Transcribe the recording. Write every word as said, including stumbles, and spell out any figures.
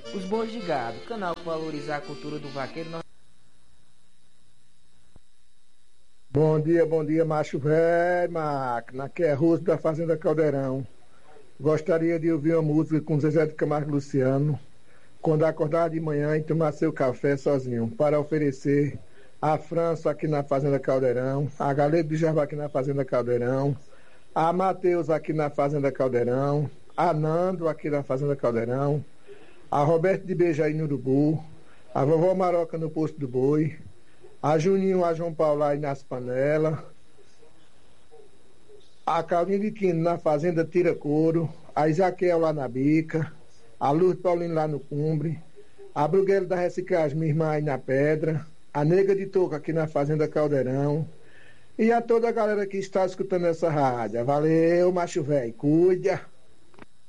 os bois de gado, canal para valorizar a cultura do vaqueiro. Nós... Bom dia, bom dia, macho velho, máquina. Aqui é Russo da Fazenda Caldeirão. Gostaria de ouvir uma música com Zezé de Camargo e Luciano, quando acordar de manhã e tomar seu café sozinho, para oferecer a França aqui na Fazenda Caldeirão, a Galego de Jarbá aqui na Fazenda Caldeirão, a Matheus aqui na Fazenda Caldeirão, a Nando aqui na Fazenda Caldeirão, a Roberto de Beijaí no Urubu, a Vovó Maroca no Posto do Boi, a Juninho, a João Paulo aí nas panelas, a Claudinha de Quino na Fazenda Tira Couro, a Isaquiel lá na Bica, a Luz Paulino lá no Cumbre, a Bruguelo da Reciclagem, minha irmã aí na Pedra, a Nega de Toca aqui na Fazenda Caldeirão, e a toda a galera que está escutando essa rádio. Valeu, macho velho, cuida!